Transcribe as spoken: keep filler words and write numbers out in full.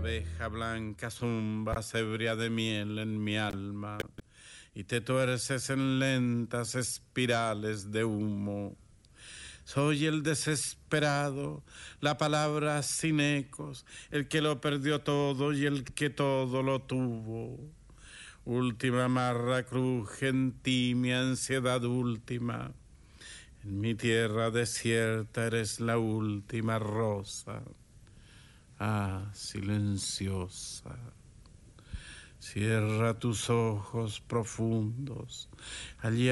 abeja blanca zumbas ebria de miel en mi alma y te tuerces en lentas espirales de humo. Soy el desesperado, la palabra sin ecos, el que lo perdió todo y el que todo lo tuvo. Última marra cruje en ti mi ansiedad última. En mi tierra desierta eres la última rosa. Ah, silenciosa. Cierra tus ojos profundos. Allí